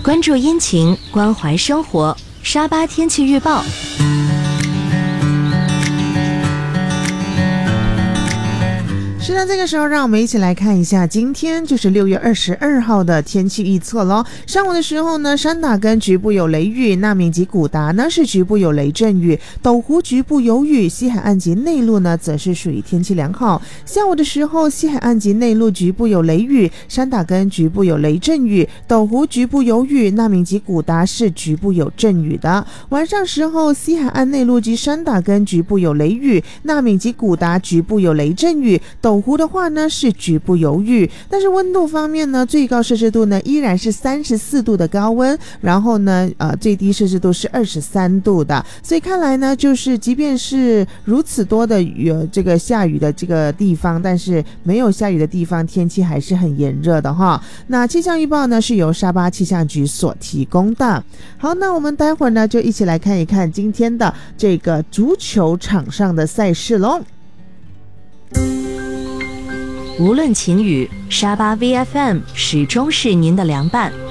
关注阴晴，关怀生活。沙巴天气预报。 是的，这个时候让我们一起来看一下今天就是6月22号的天气预测咯。上午的时候呢，山打根局部有雷雨，纳敏及古达呢是局部有雷阵雨，斗湖局部有雨，西海岸及内陆呢则是属于天气良好。下午的时候，西海岸及内陆局部有雷雨，山打根局部有雷阵雨，斗湖局部有雨，纳敏及古达是局部有阵雨的。晚上时候，西海岸内陆及山打根局部有雷雨，纳敏及古达局部有雷阵雨，斗湖的话呢是局部有雨。但是温度方面呢，最高摄氏度呢依然是34度的高温，然后呢最低摄氏度是23度的。所以看来呢，就是即便是如此多的这个下雨的这个地方，但是没有下雨的地方天气还是很炎热的哈。那气象预报呢是由沙巴气象局所提供的。好，那我们待会儿呢就一起来看一看今天的这个足球场上的赛事咯。 无论晴雨，沙巴 VFM 始终是您的良伴。